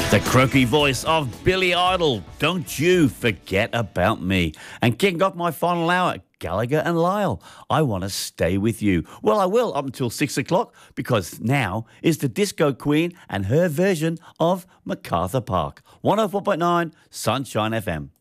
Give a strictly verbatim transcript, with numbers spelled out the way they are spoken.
The croaky voice of Billy Idol, Don't You Forget About Me. And kicking off my final hour, Gallagher and Lyle, I Want to Stay With You. Well, I will up until six o'clock because now is the Disco Queen and her version of MacArthur Park. one oh four point nine Sunshine F M.